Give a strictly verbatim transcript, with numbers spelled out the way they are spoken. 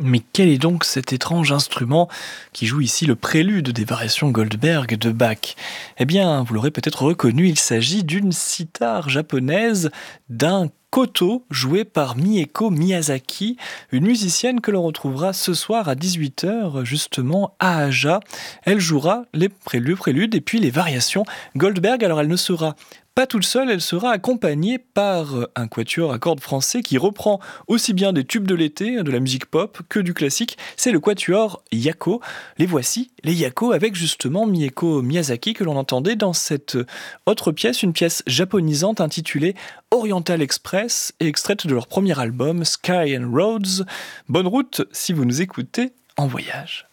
Mais quel est donc cet étrange instrument qui joue ici le prélude des variations Goldberg de Bach? Eh bien, vous l'aurez peut-être reconnu, il s'agit d'une cithare japonaise, d'un koto joué par Mieko Miyazaki, une musicienne que l'on retrouvera ce soir à dix-huit heures justement à Aja. Elle jouera les préludes, préludes et puis les variations Goldberg. Alors elle ne sera pas toute seule, elle sera accompagnée par un quatuor à cordes français qui reprend aussi bien des tubes de l'été, de la musique pop, que du classique. C'est le quatuor Yako. Les voici, les Yako, avec justement Mieko Miyazaki que l'on entendait dans cette autre pièce, une pièce japonisante intitulée Oriental Express et extraite de leur premier album Sky and Roads. Bonne route si vous nous écoutez en voyage.